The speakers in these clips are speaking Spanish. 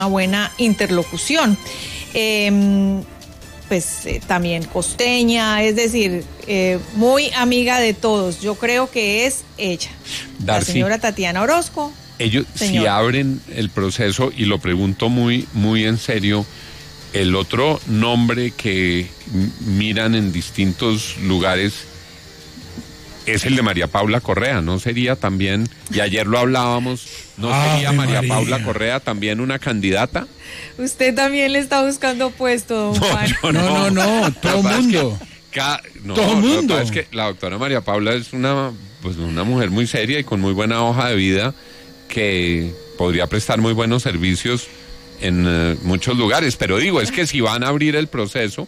buena interlocución. También costeña, es decir, muy amiga de todos. Yo creo que es ella, Darcy, la señora Tatiana Orozco. Ellos, si abren el proceso, y lo pregunto muy, muy en serio, el otro nombre que miran en distintos lugares es el de María Paula Correa, ¿no sería también, y ayer lo hablábamos, no sería María Paula Correa también una candidata? Usted también le está buscando puesto, don Juan. No, todo mundo. Todo mundo. Es que la doctora María Paula es una mujer muy seria y con muy buena hoja de vida que podría prestar muy buenos servicios en muchos lugares, pero digo, es que si van a abrir el proceso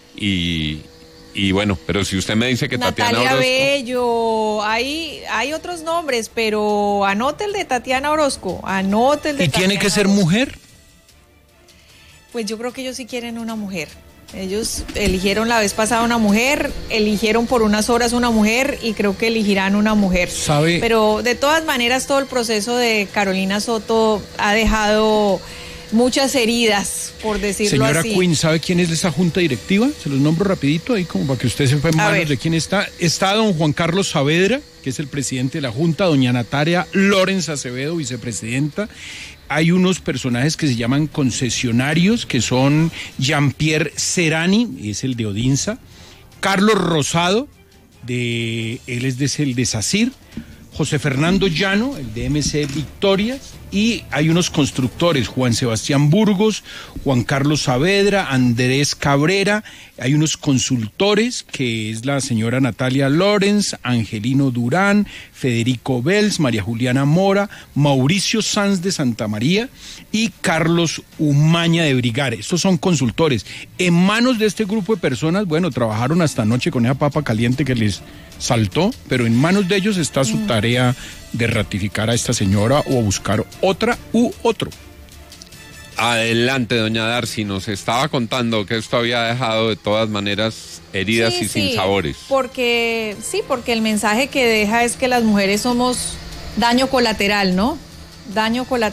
y bueno, pero si usted me dice que Tatiana Natalia Orozco... Bello, hay otros nombres, pero anote el de Tatiana Orozco, anote el de ¿Y Tatiana tiene que ser Orozco. mujer? Pues yo creo que ellos sí quieren una mujer. Ellos eligieron la vez pasada una mujer, eligieron por unas horas una mujer y creo que elegirán una mujer. ¿Sabe? Pero de todas maneras todo el proceso de Carolina Soto ha dejado muchas heridas, por decirlo Señora así. Quinn, ¿sabe quién es de esa junta directiva? Se los nombro rapidito ahí como para que usted sepa en manos de quién está. Está don Juan Carlos Saavedra, que es el presidente de la junta, doña Natalia Lorenz Acevedo, vicepresidenta. Hay unos personajes que se llaman concesionarios, que son Jean-Pierre Serrani, es el de Odinsa, Carlos Rosado, él es el de SACIR, José Fernando Llano, el de MC Victorias, y hay unos constructores, Juan Sebastián Burgos, Juan Carlos Saavedra, Andrés Cabrera, hay unos consultores, que es la señora Natalia Lorenz, Angelino Durán, Federico Bells, María Juliana Mora, Mauricio Sanz de Santa María y Carlos Umaña de Brigare. Estos son consultores. En manos de este grupo de personas, bueno, trabajaron hasta anoche con esa papa caliente que les saltó, pero en manos de ellos está su tarea de ratificar a esta señora o buscar otra u otro. Adelante, doña Darcy, nos estaba contando que esto había dejado de todas maneras heridas y sin sabores. Porque el mensaje que deja es que las mujeres somos daño colateral, ¿no? Daño colateral.